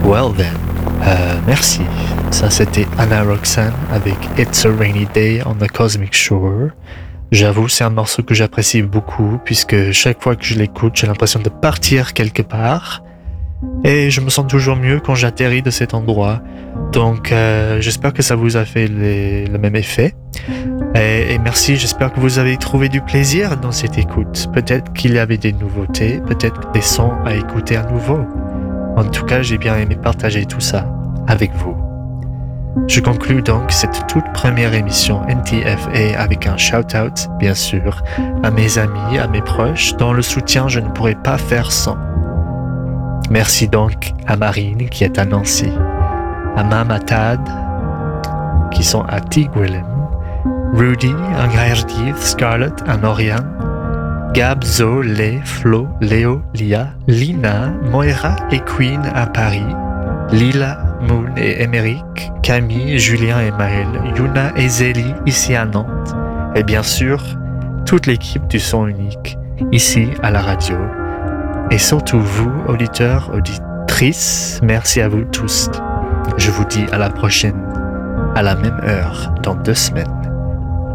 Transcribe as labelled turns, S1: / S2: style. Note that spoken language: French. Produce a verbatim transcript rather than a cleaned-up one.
S1: Well then, euh, merci. Ça c'était Anna Roxanne avec It's a Rainy Day on the Cosmic Shore. J'avoue, c'est un morceau que j'apprécie beaucoup puisque chaque fois que je l'écoute, j'ai l'impression de partir quelque part. Et je me sens toujours mieux quand j'atterris de cet endroit. Donc euh, j'espère que ça vous a fait les, le même effet. Et, et merci, j'espère que vous avez trouvé du plaisir dans cette écoute. Peut-être qu'il y avait des nouveautés, peut-être des sons à écouter à nouveau. En tout cas, j'ai bien aimé partager tout ça avec vous. Je conclue donc cette toute première émission N T F A avec un shout-out, bien sûr, à mes amis, à mes proches, dont le soutien je ne pourrais pas faire sans. Merci donc à Marine qui est à Nancy, à Mamatad qui sont à Tigwillim, Rudy en Gaerdydd, Scarlett en Oriane, Gab, Zo, Lé, Flo, Léo, Lia, Lina, Moira et Queen à Paris, Lila, Moon et Émeric, Camille, Julien et Maël, Yuna et Zélie ici à Nantes, et bien sûr toute l'équipe du Son Unique ici à la radio. Et surtout vous, auditeurs, auditrices, merci à vous tous. Je vous dis à la prochaine, à la même heure, dans deux semaines.